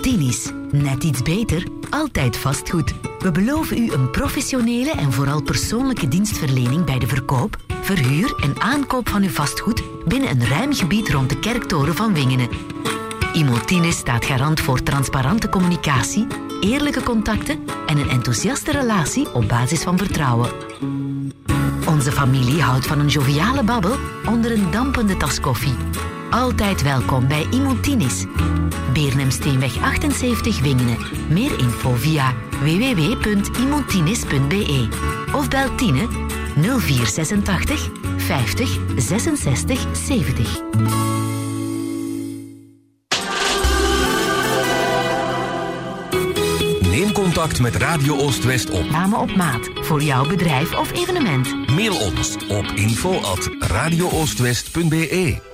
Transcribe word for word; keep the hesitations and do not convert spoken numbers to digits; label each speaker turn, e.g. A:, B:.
A: Imotinis. Net iets beter, altijd vastgoed. We beloven u een professionele en vooral persoonlijke dienstverlening bij de verkoop, verhuur en aankoop van uw vastgoed binnen een ruim gebied rond de kerktoren van Wingenen. Imotinis staat garant voor transparante communicatie, eerlijke contacten en een enthousiaste relatie op basis van vertrouwen. Onze familie houdt van een joviale babbel onder een dampende tas koffie. Altijd welkom bij Imotinis. Beernemsteenweg achtenzeventig Wingenen. Meer info via w w w punt imotinis punt b e of bel Tine nul vier zesentachtig vijftig zesenzestig zeventig.
B: Neem contact met Radio Oost-West op.
A: Namen op maat voor jouw bedrijf of evenement.
B: Mail ons op info at radio oostwest punt b e.